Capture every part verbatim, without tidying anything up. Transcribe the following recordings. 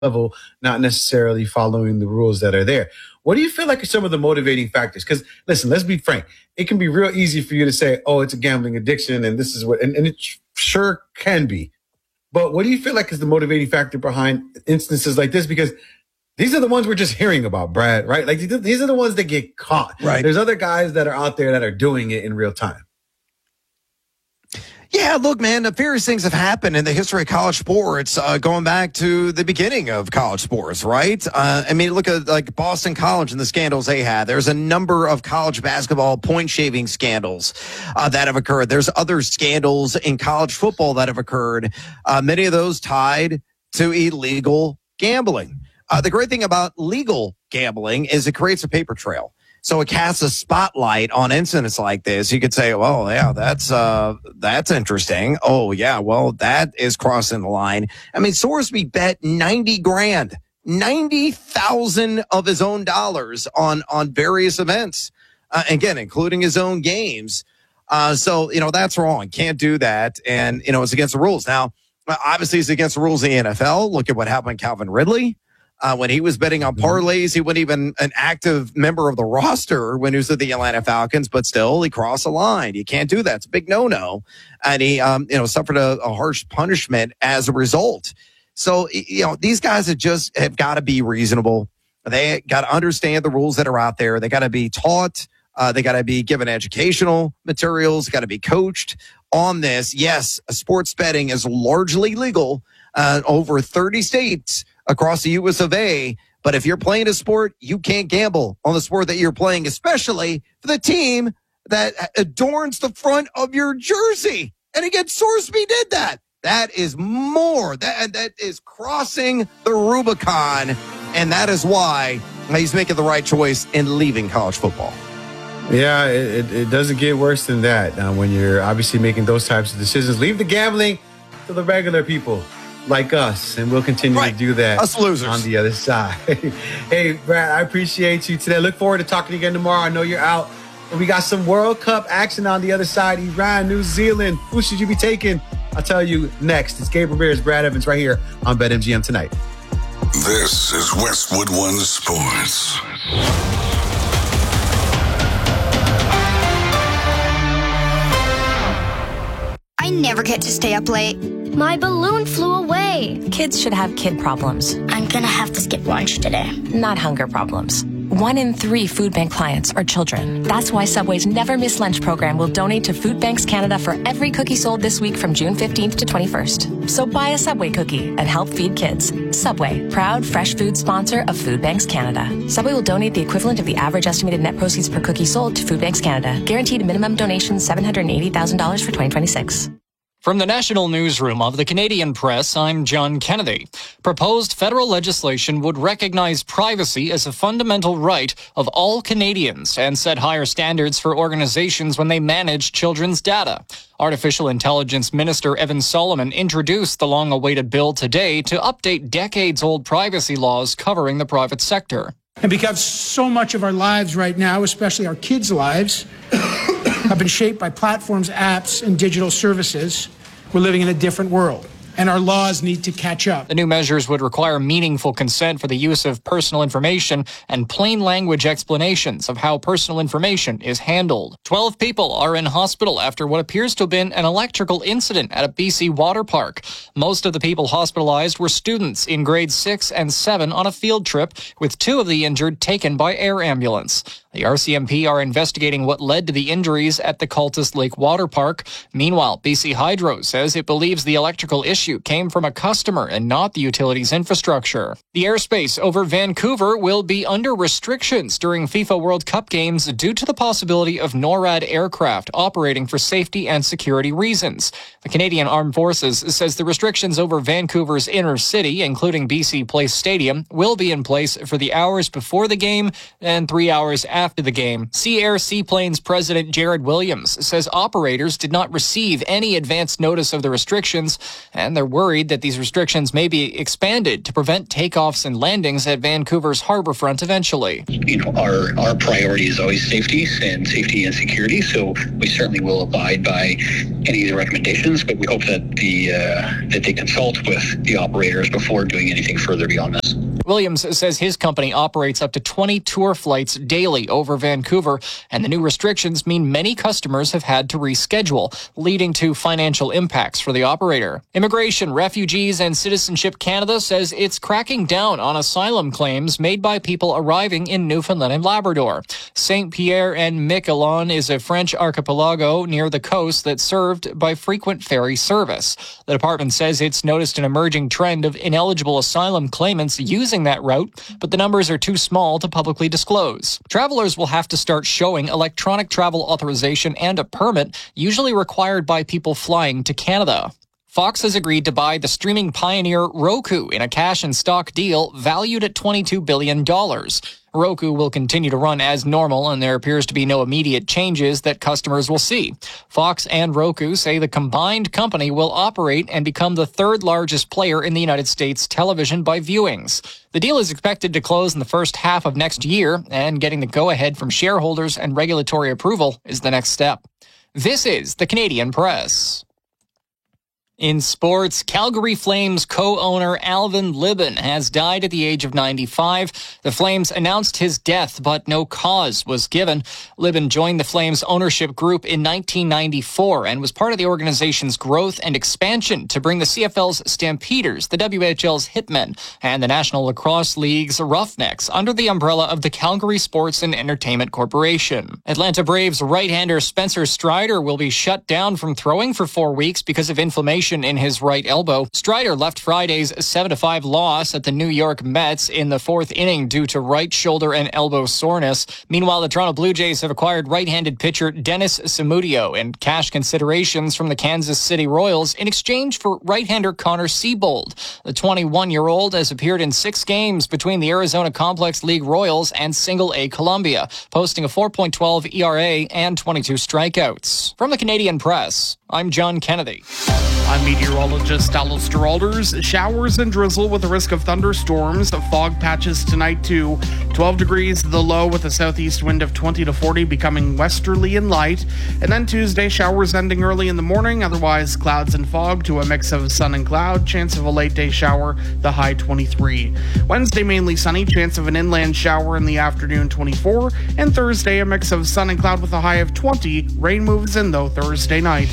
level, not necessarily following the rules that are there. What do you feel like are some of the motivating factors? Because listen, let's be frank. It can be real easy for you to say, oh, it's a gambling addiction and this is what, and, and it sure can be. But what do you feel like is the motivating factor behind instances like this? Because these are the ones we're just hearing about, Brad, right? Like these are the ones that get caught. Right. There's other guys that are out there that are doing it in real time. Yeah, look, man, the various things have happened in the history of college sports, uh, going back to the beginning of college sports, right? Uh, I mean, look at like Boston College and the scandals they had. There's a number of college basketball point shaving scandals uh, that have occurred. There's other scandals in college football that have occurred, uh, many of those tied to illegal gambling. Uh, the great thing about legal gambling is it creates a paper trail. So it casts a spotlight on incidents like this. You could say, well, yeah, that's, uh, that's interesting. Oh, yeah, well, that is crossing the line. I mean, Sorsby bet ninety grand, ninety thousand of his own dollars on, on various events. Uh, again, including his own games. Uh, so, you know, that's wrong. Can't do that. And, you know, it's against the rules. Now, obviously it's against the rules of the N F L. Look at what happened to Calvin Ridley. Uh, when he was betting on parlays, he wasn't even an active member of the roster when he was at the Atlanta Falcons, but still he crossed the line. You can't do that. It's a big no-no. And he, um, you know, suffered a, a harsh punishment as a result. So, you know, these guys have just have got to be reasonable. They got to understand the rules that are out there. They got to be taught. Uh, they got to be given educational materials, got to be coached on this. Yes, sports betting is largely legal, uh, over thirty states across the U S of A. But if you're playing a sport, you can't gamble on the sport that you're playing, especially for the team that adorns the front of your jersey. And again, Sorsby did that. That is more. That, that is crossing the Rubicon. And that is why he's making the right choice in leaving college football. Yeah, it, it doesn't get worse than that. Uh, when you're obviously making those types of decisions, leave the gambling to the regular people like us, and we'll continue right. to do that. Us losers on the other side. Hey, Brad, I appreciate you today. Look forward to talking again tomorrow. I know you're out. And we got some World Cup action on the other side. Iran, New Zealand. Who should you be taking? I'll tell you next. It's Gabe Ramirez, Brad Evans right here on BetMGM Tonight. This is Westwood One Sports. I never get to stay up late. My balloon flew away. Kids should have kid problems. I'm gonna have to skip lunch today. Not hunger problems. One in three food bank clients are children. That's why Subway's Never Miss Lunch program will donate to Food Banks Canada for every cookie sold this week from June fifteenth to twenty-first. So buy a Subway cookie and help feed kids. Subway, proud fresh food sponsor of Food Banks Canada. Subway will donate the equivalent of the average estimated net proceeds per cookie sold to Food Banks Canada. Guaranteed minimum donation seven hundred eighty thousand dollars for twenty twenty-six. From the National Newsroom of the Canadian Press, I'm John Kennedy. Proposed federal legislation would recognize privacy as a fundamental right of all Canadians and set higher standards for organizations when they manage children's data. Artificial Intelligence Minister Evan Solomon introduced the long-awaited bill today to update decades-old privacy laws covering the private sector. And because so much of our lives right now, especially our kids' lives, have been shaped by platforms, apps, and digital services, we're living in a different world, and our laws need to catch up. The new measures would require meaningful consent for the use of personal information and plain language explanations of how personal information is handled. Twelve people are in hospital after what appears to have been an electrical incident at a B C water park. Most of the people hospitalized were students in grades six and seven on a field trip, with two of the injured taken by air ambulance. The R C M P are investigating what led to the injuries at the Cultus Lake Water Park. Meanwhile, B C Hydro says it believes the electrical issue came from a customer and not the utility's infrastructure. The airspace over Vancouver will be under restrictions during FIFA World Cup games due to the possibility of NORAD aircraft operating for safety and security reasons. The Canadian Armed Forces says the restrictions over Vancouver's inner city, including B C Place Stadium, will be in place for the hours before the game and three hours after after the game. Sea Air Seaplanes President Jared Williams says operators did not receive any advance notice of the restrictions, and they're worried that these restrictions may be expanded to prevent takeoffs and landings at Vancouver's harborfront eventually. You know, our, our priority is always safety and safety and security, so we certainly will abide by any of the recommendations, but we hope that the uh, that they consult with the operators before doing anything further beyond this. Williams says his company operates up to twenty tour flights daily over Vancouver, and the new restrictions mean many customers have had to reschedule, leading to financial impacts for the operator. Immigration, Refugees and Citizenship Canada says it's cracking down on asylum claims made by people arriving in Newfoundland and Labrador. Saint Pierre and Miquelon is a French archipelago near the coast that's served by frequent ferry service. The department says it's noticed an emerging trend of ineligible asylum claimants using that route, but the numbers are too small to publicly disclose. Travelers will have to start showing electronic travel authorization and a permit, usually required by people flying to Canada. Fox has agreed to buy the streaming pioneer Roku in a cash and stock deal valued at twenty-two billion dollars. Roku will continue to run as normal, and there appears to be no immediate changes that customers will see. Fox and Roku say the combined company will operate and become the third largest player in the United States television by viewings. The deal is expected to close in the first half of next year, and getting the go-ahead from shareholders and regulatory approval is the next step. This is the Canadian Press. In sports, Calgary Flames co-owner Alvin Libben has died at the age of ninety-five. The Flames announced his death, but no cause was given. Libben joined the Flames ownership group in nineteen ninety-four and was part of the organization's growth and expansion to bring the C F L's Stampeders, the W H L's Hitmen, and the National Lacrosse League's Roughnecks under the umbrella of the Calgary Sports and Entertainment Corporation. Atlanta Braves right-hander Spencer Strider will be shut down from throwing for four weeks because of inflammation in his right elbow. Strider left Friday's seven to five loss at the New York Mets in the fourth inning due to right shoulder and elbow soreness. Meanwhile, the Toronto Blue Jays have acquired right-handed pitcher Dennis Samudio and cash considerations from the Kansas City Royals in exchange for right-hander Connor Siebold. The twenty-one-year-old has appeared in six games between the Arizona Complex League Royals and Single A Columbia, posting a four point one two E R A and twenty-two strikeouts. From the Canadian Press, I'm John Kennedy. I'm meteorologist Alistair Alders. Showers and drizzle with a risk of thunderstorms. Fog patches tonight too. twelve degrees the low with a southeast wind of twenty to forty, becoming westerly and light. And then Tuesday, showers ending early in the morning. Otherwise, clouds and fog to a mix of sun and cloud. Chance of a late day shower, the high twenty-three. Wednesday, mainly sunny. Chance of an inland shower in the afternoon, twenty-four. And Thursday, a mix of sun and cloud with a high of twenty. Rain moves in, though, Thursday night.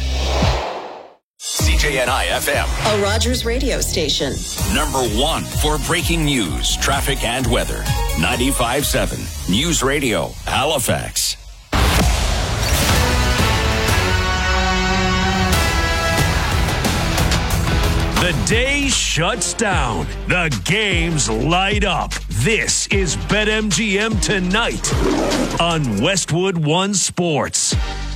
C J N I F M, a Rogers radio station. Number one for breaking news, traffic, and weather. ninety-five point seven News Radio, Halifax. The day shuts down. The games light up. This is BetMGM Tonight on Westwood One Sports.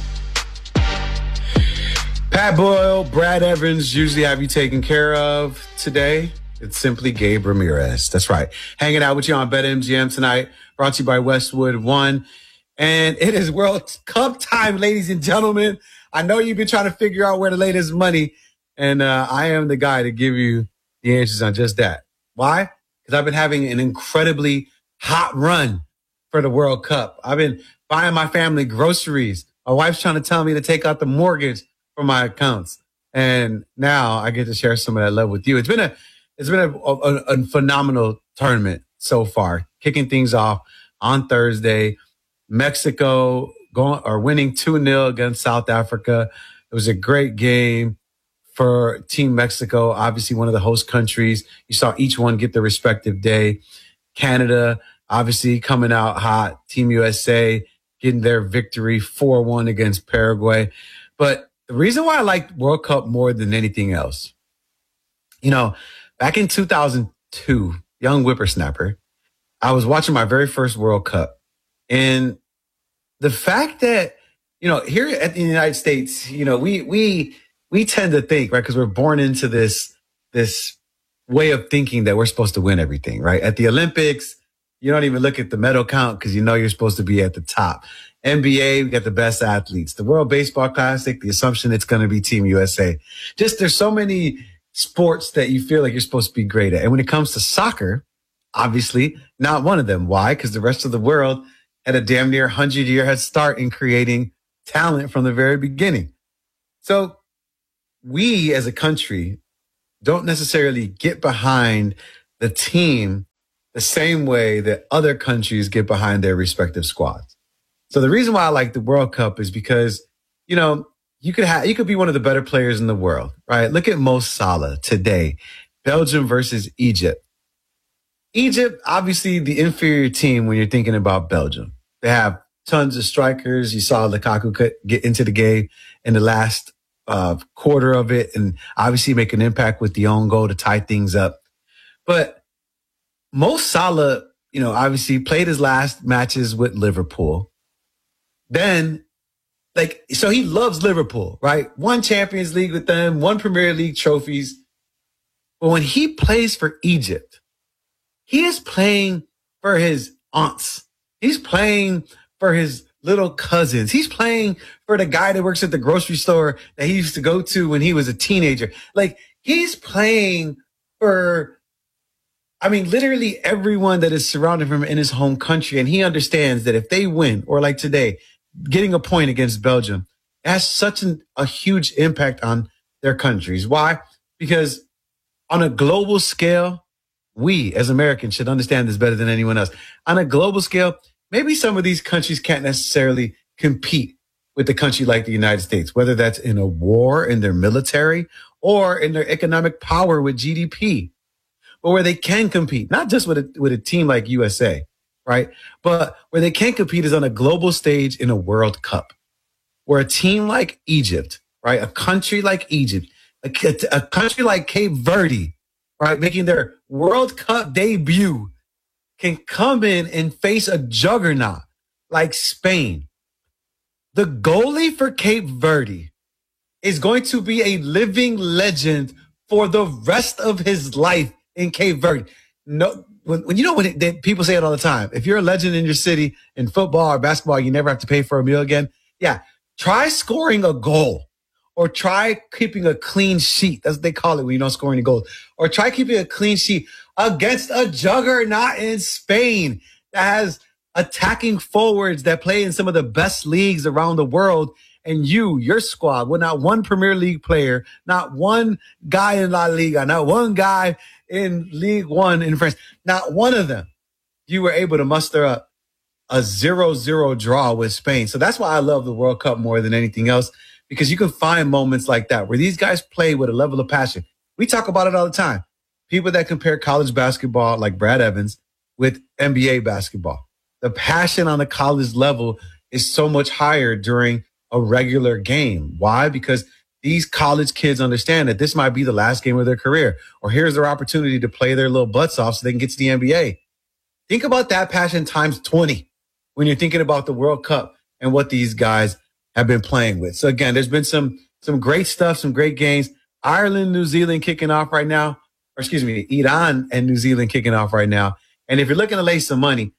Pat Boyle, Brad Evans usually have you taken care of. Today, it's simply Gabe Ramirez. That's right. Hanging out with you on BetMGM Tonight, brought to you by Westwood One. And it is World Cup time, ladies and gentlemen. I know you've been trying to figure out where to lay this money, and uh, I am the guy to give you the answers on just that. Why? Because I've been having an incredibly hot run for the World Cup. I've been buying my family groceries. My wife's trying to tell me to take out the mortgage for my accounts. And now I get to share some of that love with you. It's been a, it's been a, a, a phenomenal tournament so far. Kicking things off on Thursday, Mexico going or winning two nil against South Africa. It was a great game for Team Mexico, obviously one of the host countries. You saw each one get their respective day. Canada, obviously coming out hot. Team U S A getting their victory four one against Paraguay. But the reason why I like World Cup more than anything else, you know, back in two thousand two, young whippersnapper, I was watching my very first World Cup. And the fact that, you know, here at the United States, you know, we we we tend to think, right, because we're born into this this way of thinking that we're supposed to win everything, right? At the Olympics, You don't even look at the medal count because you know you're supposed to be at the top. N B A, we got the best athletes. The World Baseball Classic, the assumption it's going to be Team U S A. Just there's so many sports that you feel like you're supposed to be great at. And when it comes to soccer, obviously not one of them. Why? Because the rest of the world had a damn near hundred-year head start in creating talent from the very beginning. So we as a country don't necessarily get behind the team the same way that other countries get behind their respective squads. So the reason why I like the World Cup is because, you know, you could have, you could be one of the better players in the world, right? Look at Mo Salah today, Belgium versus Egypt. Egypt, obviously the inferior team when you're thinking about Belgium. They have tons of strikers. You saw Lukaku get into the game in the last uh, quarter of it and obviously make an impact with the own goal to tie things up. But Mo Salah, you know, obviously played his last matches with Liverpool. Then, like, so he loves Liverpool, right? Won Champions League with them, won Premier League trophies. But when he plays for Egypt, he is playing for his aunts. He's playing for his little cousins. He's playing for the guy that works at the grocery store that he used to go to when he was a teenager. Like, he's playing for, I mean, literally everyone that is surrounding him in his home country. And he understands that if they win, or like today, getting a point against Belgium, it has such an, a huge impact on their countries. Why? Because on a global scale, we as Americans should understand this better than anyone else. On a global scale, maybe some of these countries can't necessarily compete with a country like the United States, whether that's in a war, in their military, or in their economic power with G D P, but where they can compete, not just with a, with a team like U S A, right? But where they can compete is on a global stage in a World Cup, where a team like Egypt, right? A country like Egypt, a, a country like Cape Verde, right? Making their World Cup debut, can come in and face a juggernaut like Spain. The goalie for Cape Verde is going to be a living legend for the rest of his life in Cape Verde. No, when, when you know when it, they, people say it all the time, if you're a legend in your city in football or basketball, you never have to pay for a meal again. Yeah, try scoring a goal, or try keeping a clean sheet. That's what they call it when you don't score any goals. Or try keeping a clean sheet against a juggernaut in Spain that has attacking forwards that play in some of the best leagues around the world. And you, your squad, with not one Premier League player, not one guy in La Liga, not one guy in League One in France, not one of them, you were able to muster up a zero zero draw with Spain. So that's why I love the World Cup more than anything else, because you can find moments like that where these guys play with a level of passion. We talk about it all the time. People that compare college basketball, like Brad Evans, with N B A basketball. The passion on the college level is so much higher during a regular game. Why? Because these college kids understand that this might be the last game of their career, or here's their opportunity to play their little butts off so they can get to the N B A. Think about that passion times twenty when you're thinking about the World Cup and what these guys have been playing with. So again, there's been some some great stuff, some great games. Ireland, New Zealand kicking off right now, or excuse me, Iran and New Zealand kicking off right now. And if you're looking to lay some money,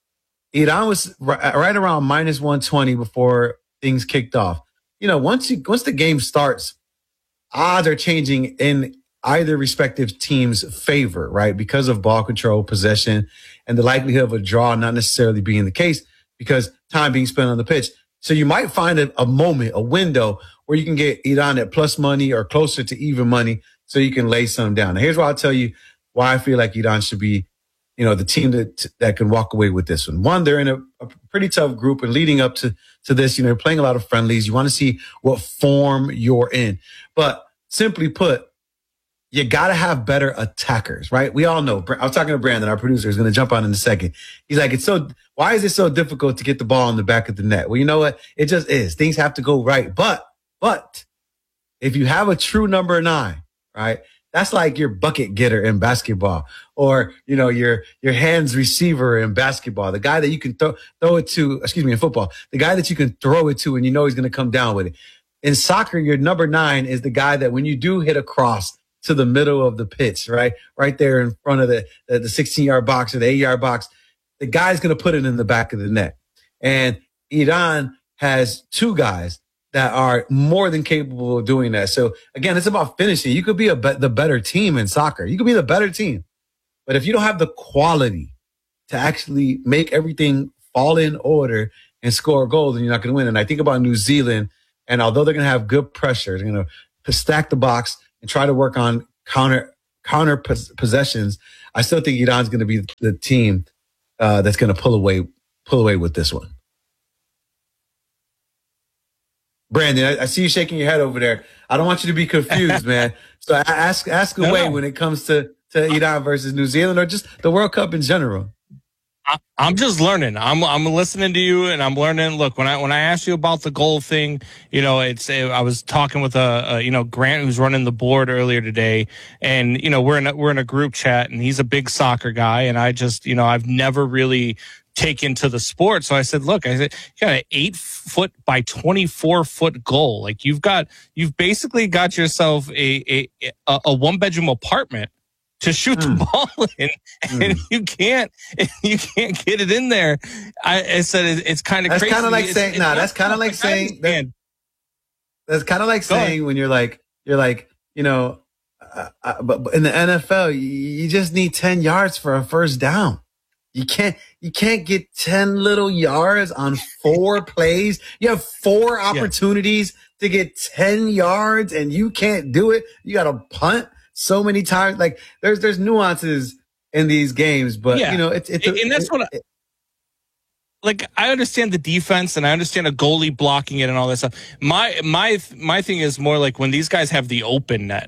Iran was right around minus one twenty before things kicked off. You know, once you once the game starts, odds are changing in either respective team's favor, right? Because of ball control, possession, and the likelihood of a draw not necessarily being the case because time being spent on the pitch. So you might find a, a moment, a window where you can get Iran at plus money or closer to even money so you can lay some down. Now, here's why I'll tell you why I feel like Iran should be, you know, the team that that can walk away with this one. One, they're in a, a pretty tough group, and leading up to, to this, you know, playing a lot of friendlies. You want to see what form you're in. But simply put, you got to have better attackers, right? We all know. I was talking to Brandon, our producer, is going to jump on in a second. He's like, it's so, why is it so difficult to get the ball in the back of the net? Well, you know what? It just is. Things have to go right. But, but if you have a true number nine, right? That's like your bucket getter in basketball, or, you know, your, your hands receiver in basketball, the guy that you can throw, throw it to, excuse me, in football, the guy that you can throw it to and you know he's going to come down with it. In soccer, your number nine is the guy that when you do hit a cross to the middle of the pitch, right? Right there in front of the, the, the sixteen yard box or the eight yard box, the guy's going to put it in the back of the net. And Iran has two guys that are more than capable of doing that. So again, it's about finishing. You could be a be- the better team in soccer. You could be the better team. But if you don't have the quality to actually make everything fall in order and score goals, then you're not going to win. And I think about New Zealand, and although they're going to have good pressure, they're going to stack the box and try to work on counter counter pos- possessions. I still think Iran's going to be the team uh, that's going to pull away pull away with this one. Brandon, I, I see you shaking your head over there. I don't want you to be confused, man. So ask ask away no, no. when it comes to, to Iran versus New Zealand, or just the World Cup in general. I, I'm just learning. I'm I'm listening to you, and I'm learning. Look, when I when I asked you about the goal thing, you know, it's I was talking with a, a you know Grant, who's running the board earlier today, and you know we're in a, we're in a group chat, and he's a big soccer guy, and I just you know I've never really taken to the sport. So I said, look, I said, you got an eight foot by twenty-four foot goal. Like you've got, you've basically got yourself a, a, a one bedroom apartment to shoot mm. the ball in, mm. and you can't, you can't get it in there. I, I said, it, it's kind of that's crazy. Kind of like it's, saying, no, nah, that's kind of like saying, that, that's kind of like Go saying ahead. when you're like, you're like, you know, uh, uh, but, but in the N F L, you, you just need ten yards for a first down. You can't, you can't get ten little yards on four plays. You have four opportunities yeah. to get ten yards and you can't do it. You got to punt so many times. Like there's, there's nuances in these games, but yeah. you know, it's, it's, and, and that's it, what I, like, I understand the defense and I understand a goalie blocking it and all that stuff. My, my, my thing is more like when these guys have the open net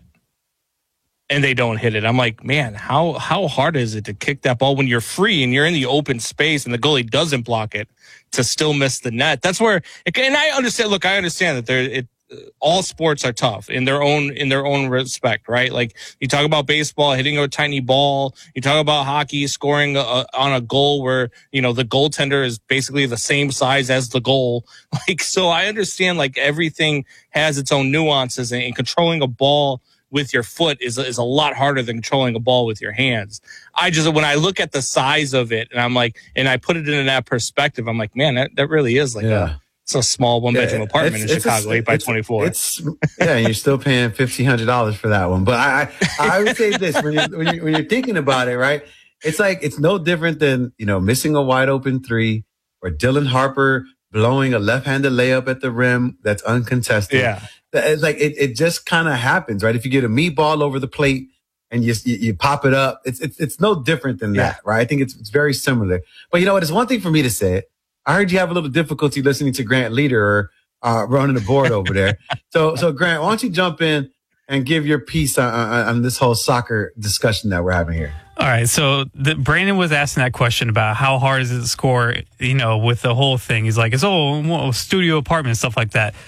and they don't hit it. I'm like, man, how how hard is it to kick that ball when you're free and you're in the open space and the goalie doesn't block it to still miss the net? That's where, and I understand. Look, I understand that there, it, all sports are tough in their own in their own respect, right? Like you talk about baseball hitting a tiny ball, you talk about hockey scoring a, on a goal where you know the goaltender is basically the same size as the goal. Like, so I understand. Like everything has its own nuances, and, and controlling a ball with your foot is is a lot harder than controlling a ball with your hands. I just, when I look at the size of it and I'm like, and I put it in that perspective, I'm like, man, that, that really is like yeah. a, it's a small one bedroom yeah, apartment in Chicago, a, eight by twenty-four. It's, yeah, and you're still paying fifteen hundred dollars for that one. But I, I, I would say this, when you're, when, you're, when you're thinking about it, right? It's like, it's no different than, you know, missing a wide open three or Dylan Harper blowing a left-handed layup at the rim that's uncontested. Yeah. It's like it, it just kind of happens, right? If you get a meatball over the plate and you you, you pop it up, it's it's it's no different than yeah. that, right? I think it's it's very similar. But you know what? It's one thing for me to say it. I heard you have a little difficulty listening to Grant Leader uh, running the board over there. So so Grant, why don't you jump in and give your piece on, on, on this whole soccer discussion that we're having here? All right, so the, Brandon was asking that question about how hard is it to score, you know, with the whole thing. He's like, it's oh, well, studio apartment, stuff like that.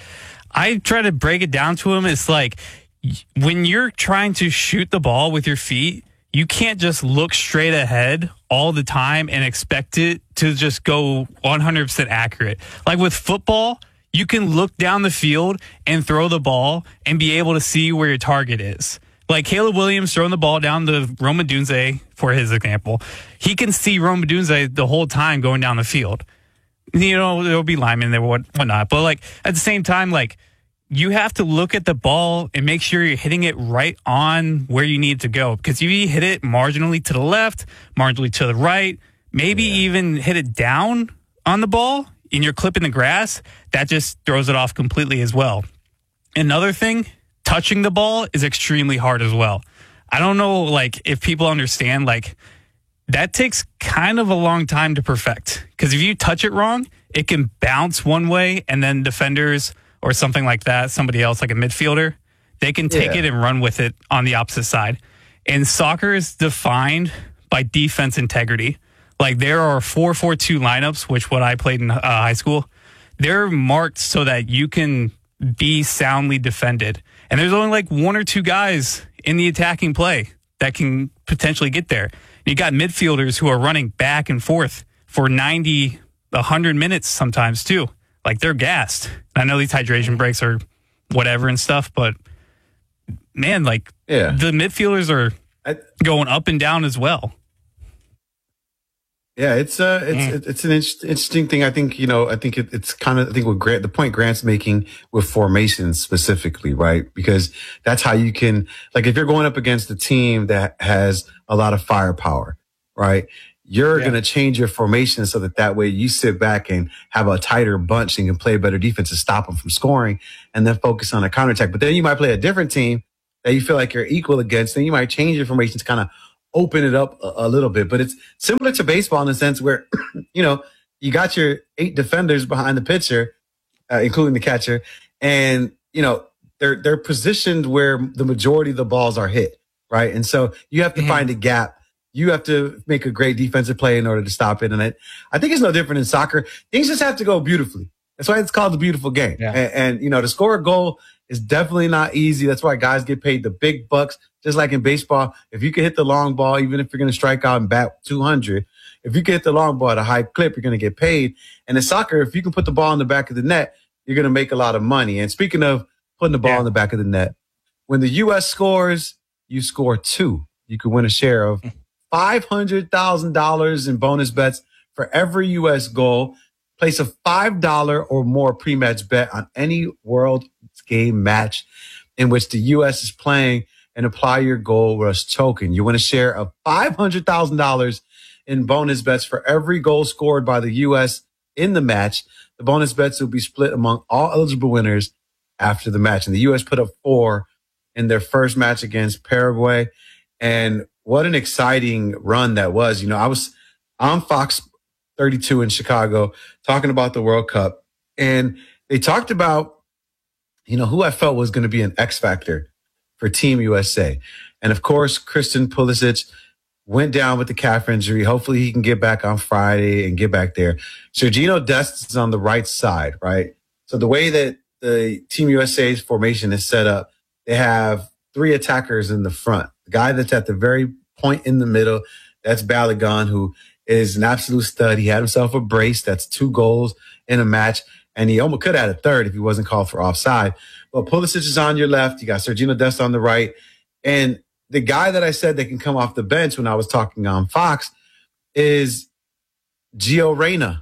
I try to break it down to him. It's like when you're trying to shoot the ball with your feet, you can't just look straight ahead all the time and expect it to just go one hundred percent accurate. Like with football, you can look down the field and throw the ball and be able to see where your target is. Like Caleb Williams throwing the ball down to Rome Odunze, for his example. He can see Rome Odunze the whole time going down the field. You know, there'll be linemen there, what whatnot. But, like, at the same time, like, you have to look at the ball and make sure you're hitting it right on where you need to go. Because if you hit it marginally to the left, marginally to the right, maybe yeah. even hit it down on the ball and you're clipping the grass, that just throws it off completely as well. Another thing, touching the ball is extremely hard as well. I don't know, like, if people understand, like, that takes kind of a long time to perfect. Because if you touch it wrong, it can bounce one way, and then defenders or something like that, somebody else like a midfielder, they can take yeah. it and run with it on the opposite side. And soccer is defined by defense integrity. Like there are four four two lineups, which what I played in uh, high school, they're marked so that you can be soundly defended. And there's only like one or two guys in the attacking play that can potentially get there. You got midfielders who are running back and forth for ninety, one hundred minutes sometimes too. Like they're gassed. I know these hydration breaks are whatever and stuff, but man, like yeah. the midfielders are I, going up and down as well. Yeah, it's uh, it's Mm. it's an inter- interesting thing. I think you know, I think it, it's kind of I think what Grant, the point Grant's making with formation specifically, right? Because that's how you can, like, if you're going up against a team that has a lot of firepower, right? You're Yeah. going to change your formation so that that way you sit back and have a tighter bunch and can play better defense to stop them from scoring, and then focus on a counterattack. But then you might play a different team that you feel like you're equal against, and you might change your formation to kind of open it up a, a little bit. But it's similar to baseball in the sense where, you know, you got your eight defenders behind the pitcher, uh, including the catcher, and, you know, they're, they're positioned where the majority of the balls are hit, right? And so you have to Mm-hmm. find a gap. You have to make a great defensive play in order to stop it. And it, I think it's no different in soccer. Things just have to go beautifully. That's why it's called the beautiful game. Yeah. And, and, you know, to score a goal is definitely not easy. That's why guys get paid the big bucks. Just like in baseball, if you can hit the long ball, even if you're going to strike out and bat two hundred, if you can hit the long ball at a high clip, you're going to get paid. And in soccer, if you can put the ball in the back of the net, you're going to make a lot of money. And speaking of putting the ball Yeah. in the back of the net, when the U S scores, you score two. You can win a share of five hundred thousand dollars in bonus bets for every U S goal. Place a five dollars or more pre-match bet on any World Game match in which the U S is playing and apply your goal rush token. You win a share of five hundred thousand dollars in bonus bets for every goal scored by the U S in the match. The bonus bets will be split among all eligible winners after the match. And the U S put up four in their first match against Paraguay. And what an exciting run that was. You know, I was on Fox thirty-two in Chicago talking about the World Cup, and they talked about, you know, who I felt was going to be an X factor for Team U S A. And of course, Christian Pulisic went down with the calf injury. Hopefully he can get back on Friday and get back there. Sergino Dest is on the right side, right? So the way that the Team U S A's formation is set up, they have three attackers in the front. The guy that's at the very point in the middle, that's Balogun, who is an absolute stud. He had himself a brace. That's two goals in a match. And he almost could have had a third if he wasn't called for offside. But Pulisic is on your left. You got Sergino Dest on the right. And the guy that I said that can come off the bench when I was talking on Fox is Gio Reyna.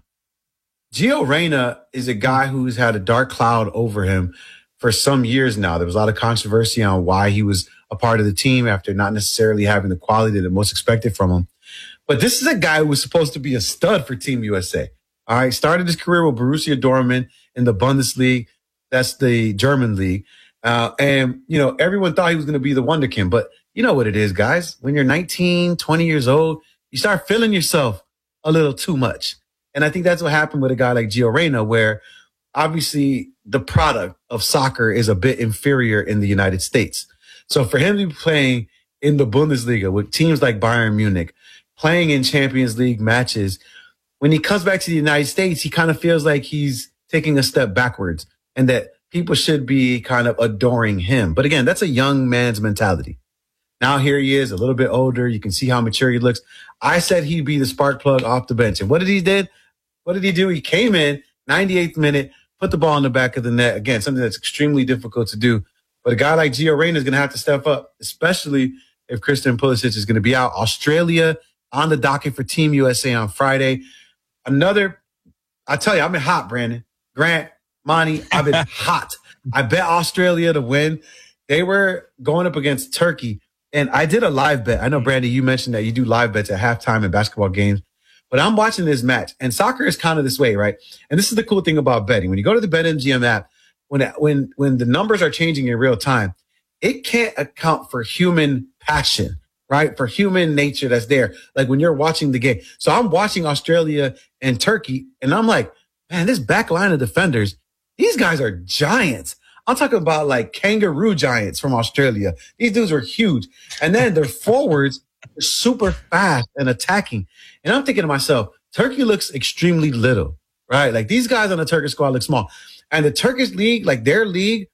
Gio Reyna is a guy who's had a dark cloud over him for some years now. There was a lot of controversy on why he was a part of the team after not necessarily having the quality that most expected from him. But this is a guy who was supposed to be a stud for Team U S A. All right. Started his career with Borussia Dortmund in the Bundesliga. That's the German league. Uh, and, you know, everyone thought he was going to be the wonderkind. But you know what it is, guys. When you're nineteen, twenty years old, you start feeling yourself a little too much. And I think that's what happened with a guy like Gio Reyna, where obviously the product of soccer is a bit inferior in the United States. So for him to be playing in the Bundesliga with teams like Bayern Munich, playing in Champions League matches, when he comes back to the United States, he kind of feels like he's taking a step backwards and that people should be kind of adoring him. But again, that's a young man's mentality. Now here he is, a little bit older. You can see how mature he looks. I said he'd be the spark plug off the bench. And what did he did? What did he do? He came in, ninety-eighth minute, put the ball in the back of the net. Again, something that's extremely difficult to do. But a guy like Gio Reyna is going to have to step up, especially if Christian Pulisic is going to be out. Australia on the docket for Team U S A on Friday. Another, I tell you, I've been hot, Brandon. Grant, Monty, I've been hot. I bet Australia to win. They were going up against Turkey. And I did a live bet. I know, Brandon, you mentioned that you do live bets at halftime in basketball games. But I'm watching this match, and soccer is kind of this way, right? And this is the cool thing about betting. When you go to the BetMGM app, when when when the numbers are changing in real time, it can't account for human passion, right? For human nature that's there. Like when you're watching the game. So I'm watching Australia and Turkey, and I'm like, man, this back line of defenders, these guys are giants. I'm talking about like kangaroo giants from Australia. These dudes are huge. And then their forwards are super fast and attacking. And I'm thinking to myself, Turkey looks extremely little, right? Like these guys on the Turkish squad look small. And the Turkish league, like their league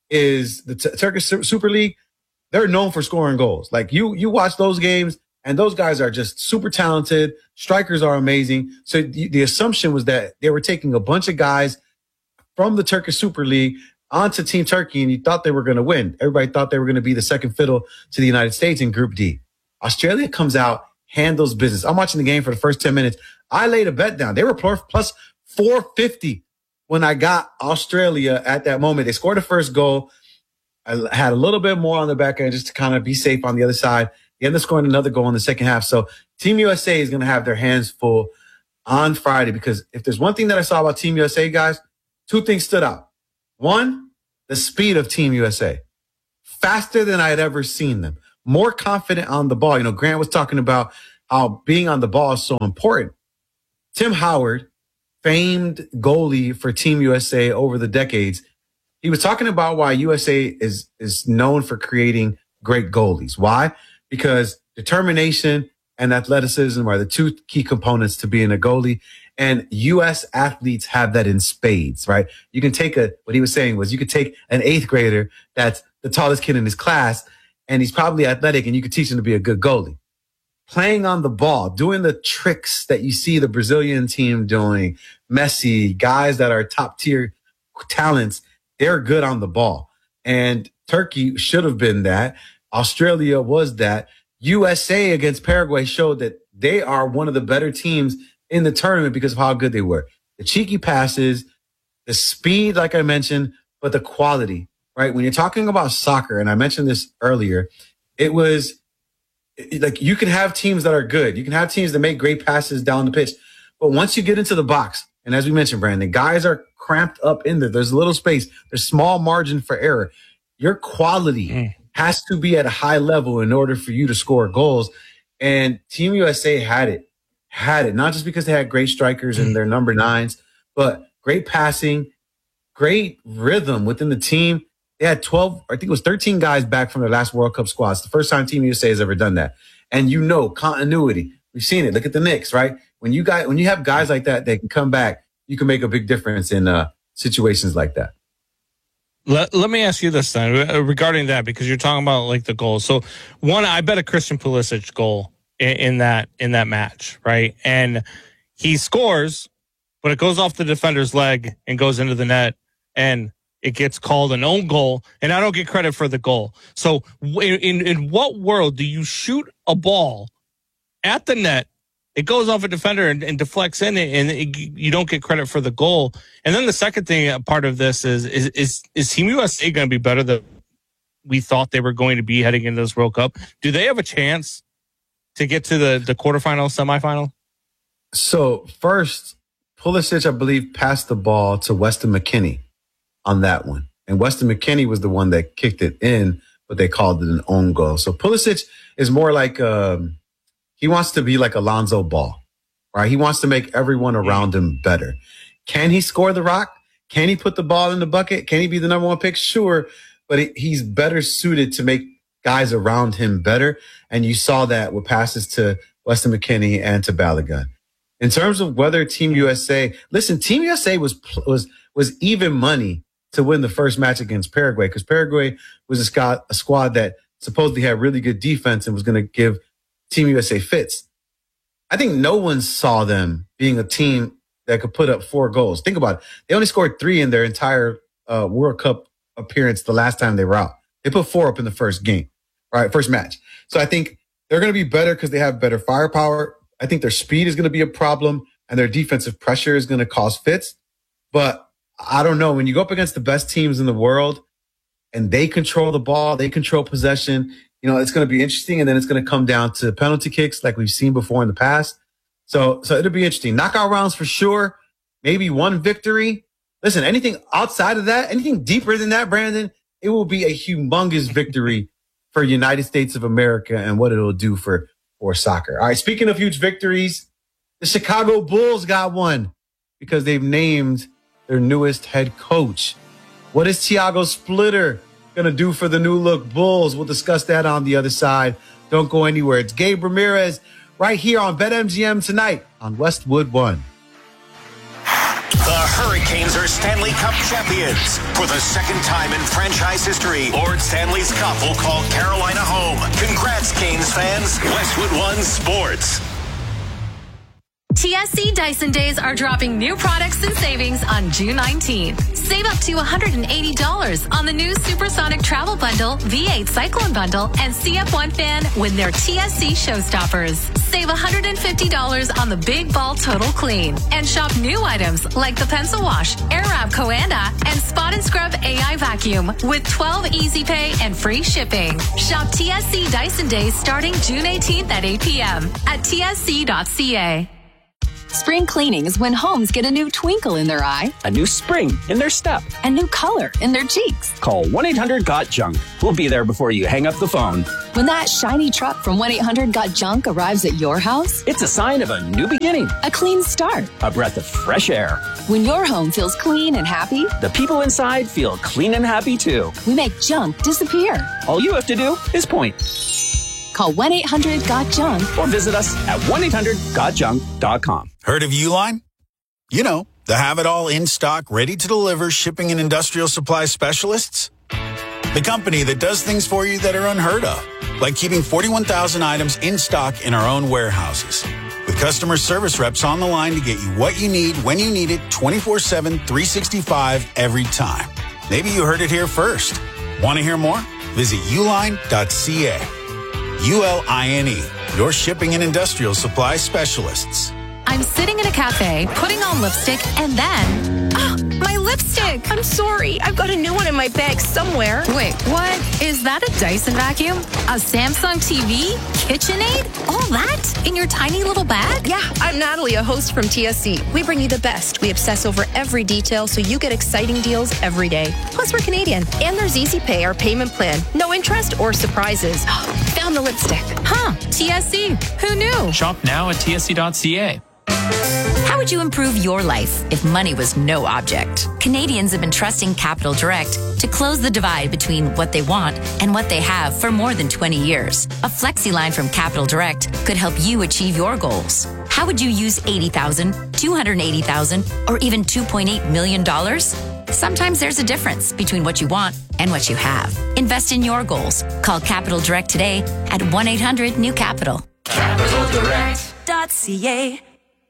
is the T- Turkish Super League. They're known for scoring goals. Like you, you watch those games and those guys are just super talented. Strikers are amazing. So the, the assumption was that they were taking a bunch of guys from the Turkish Super League onto Team Turkey, and you thought they were going to win. Everybody thought they were going to be the second fiddle to the United States in Group D. Australia comes out handles business. I'm watching the game for the first ten minutes. I laid a bet down. They were plus four fifty when I got Australia at that moment. They scored the first goal. I had a little bit more on the back end just to kind of be safe on the other side. They ended up scoring another goal in the second half. So Team U S A is going to have their hands full on Friday, because if there's one thing that I saw about Team U S A, guys, two things stood out. One, the speed of Team U S A. Faster than I had ever seen them. More confident on the ball. You know, Grant was talking about how being on the ball is so important. Tim Howard, famed goalie for Team U S A over the decades, he was talking about why U S A is, is known for creating great goalies. Why? Because determination and athleticism are the two key components to being a goalie. And U S athletes have that in spades, right? You can take a, what he was saying was you could take an eighth grader that's the tallest kid in his class, and he's probably athletic, and you could teach him to be a good goalie. Playing on the ball, doing the tricks that you see the Brazilian team doing, Messi, guys that are top tier talents, they're good on the ball. And Turkey should have been that. Australia was that. U S A against Paraguay showed that they are one of the better teams in the tournament because of how good they were. The cheeky passes, the speed, like I mentioned, but the quality, right? When you're talking about soccer, and I mentioned this earlier, it was like you can have teams that are good. You can have teams that make great passes down the pitch. But once you get into the box, and as we mentioned, Brandon, guys are cramped up in there. There's a little space. There's small margin for error. Your quality mm. has to be at a high level in order for you to score goals. And Team U S A had it, had it, not just because they had great strikers and their number nines, but great passing, great rhythm within the team. They had twelve, I think it was thirteen guys back from their last World Cup squads. The first time Team U S A has ever done that. And you know, continuity. We've seen it. Look at the Knicks, right? When you got, when you have guys like that, they can come back, you can make a big difference in uh, situations like that. Let, let me ask you this then regarding that, because you're talking about like the goals. So one, I bet a Christian Pulisic goal in, in that, in that match, right? And he scores, but it goes off the defender's leg and goes into the net, and it gets called an own goal, and I don't get credit for the goal. So in, in, in what world do you shoot a ball at the net, it goes off a defender and, and deflects in it, and it, you don't get credit for the goal? And then the second thing, uh, part of this is, is, is, is Team U S A going to be better than we thought they were going to be heading into this World Cup? Do they have a chance to get to the, the quarterfinal, semifinal? So first, Pulisic, I believe, passed the ball to Weston McKennie on that one. And Weston McKennie was the one that kicked it in, but they called it an own goal. So Pulisic is more like, um, he wants to be like Alonzo Ball, right? He wants to make everyone around him better. Can he score the rock? Can he put the ball in the bucket? Can he be the number one pick? Sure. But he's better suited to make guys around him better. And you saw that with passes to Weston McKennie and to Balogun. In terms of whether Team U S A, listen, Team U S A was, was, was even money to win the first match against Paraguay, because Paraguay was a squad, a squad that supposedly had really good defense and was going to give Team U S A fits. I think no one saw them being a team that could put up four goals. Think about it. They only scored three in their entire uh, World Cup appearance the last time they were out. They put four up in the first game, right? First match. So I think they're going to be better because they have better firepower. I think their speed is going to be a problem, and their defensive pressure is going to cause fits. But I don't know. When you go up against the best teams in the world and they control the ball, they control possession, you know, it's going to be interesting. And then it's going to come down to penalty kicks like we've seen before in the past. So, so it'll be interesting. Knockout rounds for sure. Maybe one victory. Listen, anything outside of that, anything deeper than that, Brandon, it will be a humongous victory for United States of America and what it'll do for, for soccer. All right. Speaking of huge victories, the Chicago Bulls got one because they've named their newest head coach. What is Thiago Splitter going to do for the new look Bulls? We'll discuss that on the other side. Don't go anywhere. It's Gabe Ramirez right here on BetMGM tonight on Westwood One. The Hurricanes are Stanley Cup champions. For the second time in franchise history, Lord Stanley's Cup will call Carolina home. Congrats, Canes fans. Westwood One Sports. T S C Dyson Days are dropping new products and savings on June nineteenth. Save up to one hundred eighty dollars on the new Supersonic Travel Bundle, V eight Cyclone Bundle, and C F one fan when they're T S C Showstoppers. Save one hundred fifty dollars on the Big Ball Total Clean. And shop new items like the Pencil Wash, Airwrap Coanda, and Spot and Scrub A I Vacuum with twelve Easy Pay and free shipping. Shop T S C Dyson Days starting June eighteenth at eight p.m. at T S C dot C A. Spring cleaning is when homes get a new twinkle in their eye, a new spring in their step, a new color in their cheeks. Call one eight hundred got junk. We'll be there before you hang up the phone. When that shiny truck from one eight hundred got junk arrives at your house, it's a sign of a new beginning, a clean start, a breath of fresh air. When your home feels clean and happy, the people inside feel clean and happy too. We make junk disappear. All you have to do is point. Call one eight hundred got junk or visit us at one eight hundred got junk dot com. Heard of Uline? You know, the have-it-all in-stock, ready-to-deliver shipping and industrial supply specialists. The company that does things for you that are unheard of, like keeping forty-one thousand items in stock in our own warehouses. With customer service reps on the line to get you what you need, when you need it, twenty-four seven, three sixty-five, every time. Maybe you heard it here first. Want to hear more? Visit uline dot c a. U L I N E, your shipping and industrial supply specialists. I'm sitting in a cafe, putting on lipstick, and then... Oh, my lipstick! I'm sorry. I've got a new one in my bag somewhere. Wait, what? Is that a Dyson vacuum? A Samsung T V? KitchenAid? All that? In your tiny little bag? Yeah, I'm Natalie, a host from T S C. We bring you the best. We obsess over every detail so you get exciting deals every day. Plus, we're Canadian. And there's Easy Pay, our payment plan. No interest or surprises. Found the lipstick. Huh, T S C. Who knew? Shop now at T S C dot C A. How would you improve your life if money was no object? Canadians have been trusting Capital Direct to close the divide between what they want and what they have for more than twenty years. A flexi line from Capital Direct could help you achieve your goals. How would you use eighty thousand dollars, two hundred eighty thousand dollars, or even two point eight million dollars? Sometimes there's a difference between what you want and what you have. Invest in your goals. Call Capital Direct today at one eight hundred new capital. capital direct dot c a.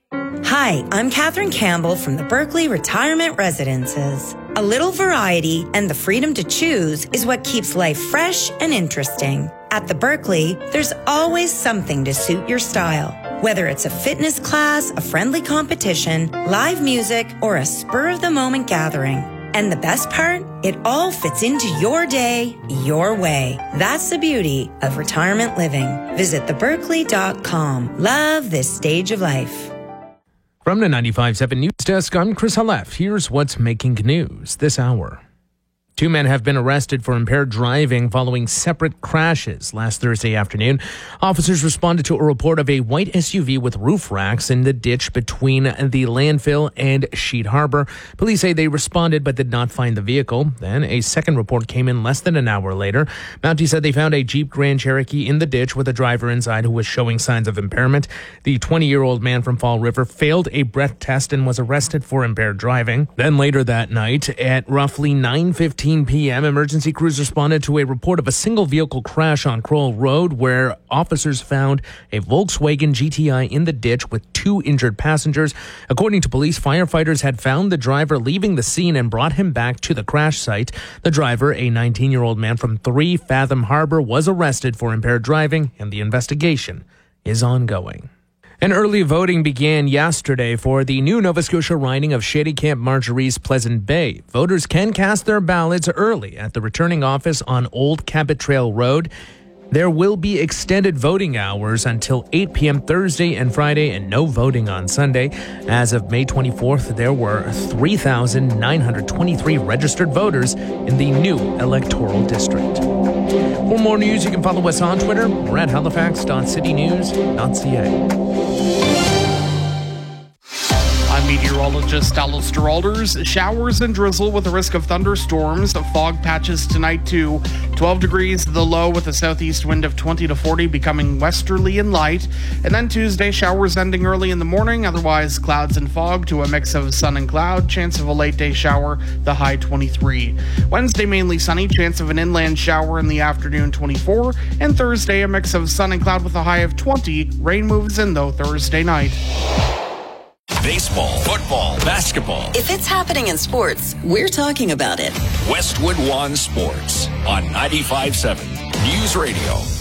Hi, I'm Catherine Campbell from the Berkeley Retirement Residences. A little variety and the freedom to choose is what keeps life fresh and interesting. At the Berkeley, there's always something to suit your style. Whether it's a fitness class, a friendly competition, live music, or a spur-of-the-moment gathering. And the best part? It all fits into your day, your way. That's the beauty of retirement living. Visit the berkeley dot com. Love this stage of life. From the ninety-five point seven News Desk, I'm Chris Halef. Here's what's making news this hour. Two men have been arrested for impaired driving following separate crashes last Thursday afternoon. Officers responded to a report of a white S U V with roof racks in the ditch between the landfill and Sheet Harbor. Police say they responded but did not find the vehicle. Then a second report came in less than an hour later. Mountie said they found a Jeep Grand Cherokee in the ditch with a driver inside who was showing signs of impairment. The twenty-year-old man from Fall River failed a breath test and was arrested for impaired driving. Then later that night at roughly nine fifteen p.m., emergency crews responded to a report of a single vehicle crash on Kroll Road where officers found a Volkswagen G T I in the ditch with two injured passengers. According to police, firefighters had found the driver leaving the scene and brought him back to the crash site. The driver, a nineteen-year-old man from three Fathom Harbor, was arrested for impaired driving, and the investigation is ongoing. And early voting began yesterday for the new Nova Scotia riding of Shady Camp Marjorie's Pleasant Bay. Voters can cast their ballots early at the returning office on Old Cabot Trail Road. There will be extended voting hours until eight p.m. Thursday and Friday and no voting on Sunday. As of May twenty-fourth, there were three thousand nine hundred twenty-three registered voters in the new electoral district. For more news, you can follow us on Twitter. We're at halifax dot city news dot c a. I'm meteorologist Dallas Geralders. Showers and drizzle with a risk of thunderstorms. Fog patches tonight too. twelve degrees the low with a southeast wind of twenty to forty, becoming westerly and light. And then Tuesday, showers ending early in the morning. Otherwise, clouds and fog to a mix of sun and cloud. Chance of a late day shower, the high twenty-three. Wednesday, mainly sunny. Chance of an inland shower in the afternoon, twenty-four. And Thursday, a mix of sun and cloud with a high of twenty. Rain moves in though Thursday night. Baseball, football, basketball. If it's happening in sports, we're talking about it. Westwood One Sports on ninety-five point seven News Radio.